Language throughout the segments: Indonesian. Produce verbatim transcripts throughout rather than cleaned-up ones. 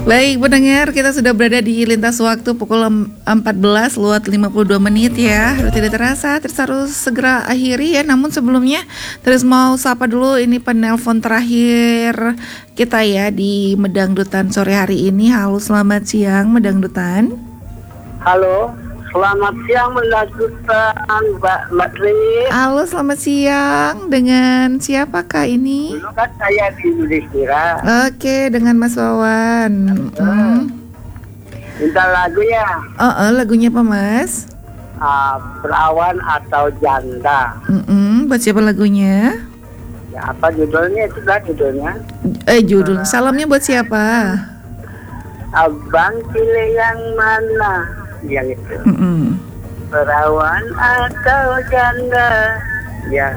Baik pendengar, kita sudah berada di lintas waktu pukul empat belas lewat lima puluh dua menit ya. Sudah tidak terasa, terus harus segera akhiri ya. Namun sebelumnya terus mau sapa dulu ini penelpon terakhir kita ya di Medangdutan sore hari ini. Halo, selamat siang Medangdutan. Halo, selamat siang Medangdutan Mbak Madri. Halo, selamat siang. Dengan siapakah ini? Dulu kan saya di Yudhistira. Oke, dengan Mas Wawan. Hmm. Minta lagu ya. Oh, oh, lagunya apa Mas? Uh, Perawan atau Janda. Mm-mm. Buat siapa lagunya? Ya, apa judulnya? Itu lah judulnya. Eh judul salamnya buat siapa? Abang pilih yang mana? Yang itu. Mm-mm. Perawan atau janda? Ya.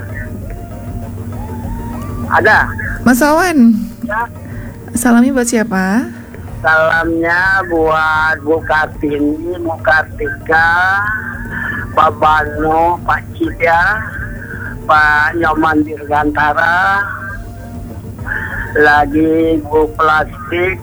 Ada. Mas Wawan, Ya. salamnya buat siapa? Salamnya buat Bu Kartini, Bu Kartika, Pak Bano, Pak Cida, Pak Nyoman Dirgantara, lagi Bu Plastik,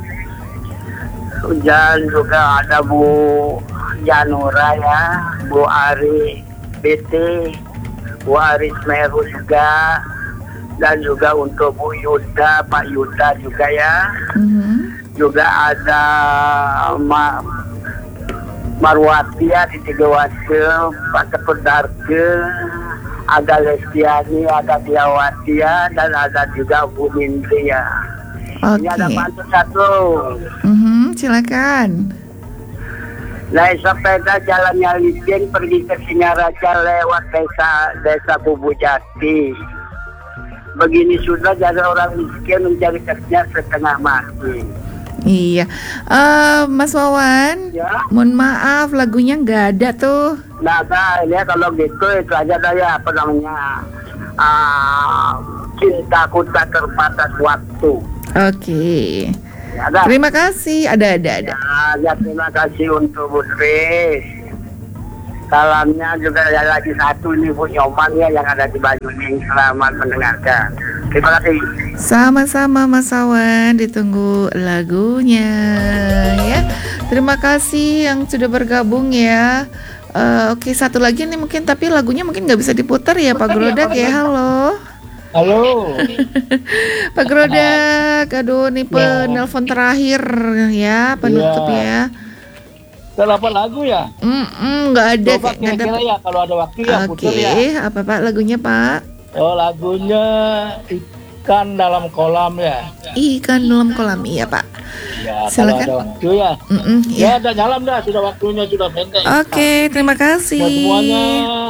dan juga ada Bu Janura ya, Bu Ari B T, Bu Aris Meru juga, dan juga untuk Bu Yuda, Pak Yuda juga ya. Mm-hmm. Juga ada Ma Marwati ya di Tigawati, Pak Ketut Darke, ada Lestiani, ada Diawati ya, dan ada juga Bu Mindri ya. Oke. Ini ada pantun satu. Mm-hmm, silakan. Naik sepeda jalannya licin pergi ke Singaraja lewat desa desa Bubujati. Begini sudah jadi orang miskin mencari kerja setengah mati. Iya, uh, Mas Wawan, Ya. mohon maaf lagunya nggak ada tuh. Nah, nah ini kalau gitu itu aja dah ya, apa namanya, ah, cintaku tak terbatas waktu. Oke, Ya, dah. terima kasih. Ada, ada, ada. Ya, ya, terima kasih untuk Bu Tris. Salamnya juga ada lagi satu nih Bu Nyoman ya yang ada di Banyuning. Selamat mendengarkan. Terima kasih. Sama-sama Mas Wawan, ditunggu lagunya ya. Terima kasih yang sudah bergabung ya. Uh, Oke, satu lagi nih mungkin, tapi lagunya mungkin nggak bisa diputar ya Pak Grodak ya. Halo. Halo. Pak Grodak, aduh nih penelpon terakhir ya, penutup ya. Ada apa lagu ya? Mm nggak ada. Coba nggak kira-kira ya kalau ada waktu ya Oke, putar ya. apa Pak lagunya Pak? Oh lagunya Ikan Dalam Kolam ya. Ikan dalam kolam, iya Pak. Ya Silakan. kalau ada waktu ya. Mm-mm, Ya ya. ada jalan dah, sudah waktunya sudah pendek. Oke, terima kasih. Buat semuanya.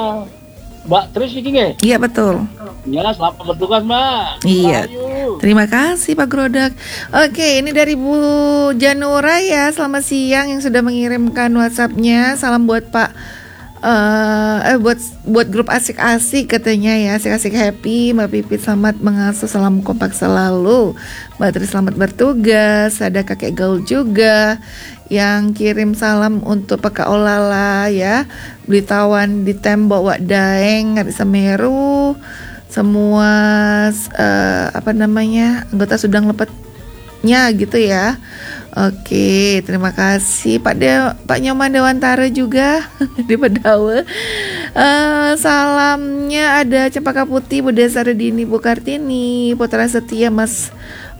Mbak Tris speaking ya? Iya betul. Ya selamat bertugas Mbak. Iya. Ayu. Terima kasih Pak Grodak. Oke, ini dari Bu Janura ya. Selamat siang yang sudah mengirimkan WhatsApp-nya. Salam buat Pak eh eh, buat buat grup asik-asik katanya ya, asik-asik happy. Mbak Pipit selamat mengasuh, salam kompak selalu. Mbak Tri selamat bertugas. Ada kakek gaul juga yang kirim salam untuk Pak Olala ya. Blitawan di tembok Wak Daeng di Semeru. Semua uh, apa namanya anggota Sudang Lepetnya gitu ya. Oke, terima kasih Pak De Pak Nyoman Dewantara juga di Pedawe. Uh, salamnya ada Cempaka Putih, Bu Desa Redini, Bu Kartini, Putra Setia, Mas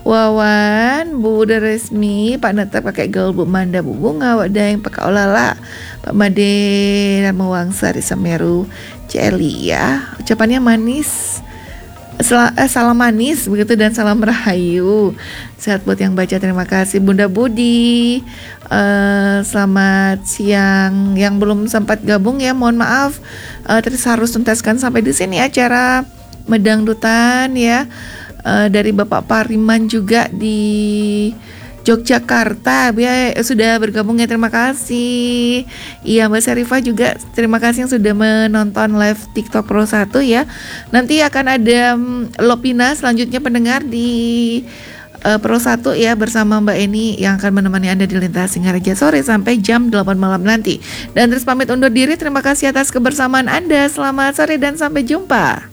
Wawan, Bu Uda Resmi, Pak Netep, Kakek Gaul, Bu Manda, Bu Bunga, Wak Daeng, Pak Olala, Pak Made, Nama Wangsa di Semeru, Celi ya. Ucapannya manis. Sel- eh, salam manis begitu dan salam rahayu. Sehat buat yang baca, terima kasih Bunda Budi. Uh, selamat siang yang belum sempat gabung ya, mohon maaf. Uh, terus harus tuntaskan sampai di sini acara Medangdutan ya. Uh, dari Bapak Pariman juga di Yogyakarta ya, sudah bergabung ya, terima kasih. Iya Mbak Syarifah juga terima kasih yang sudah menonton live TikTok Pro satu ya. Nanti akan ada um, Lopina selanjutnya pendengar di uh, Pro satu ya, bersama Mbak Eni yang akan menemani Anda di Lintas Singaraja sore sampai jam delapan malam nanti. Dan terus pamit undur diri, terima kasih atas kebersamaan Anda. Selamat sore dan sampai jumpa.